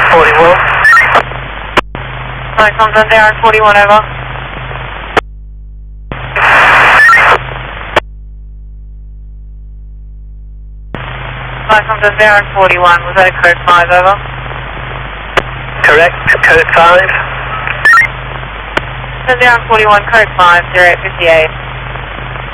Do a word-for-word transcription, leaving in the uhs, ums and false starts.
forty-one. Mike, I'm done there, forty-one, over. Mike, I'm done there, forty-one, was that a code five, over? Correct, code five. Done there, forty-one, code five, zero eight fifty-eight.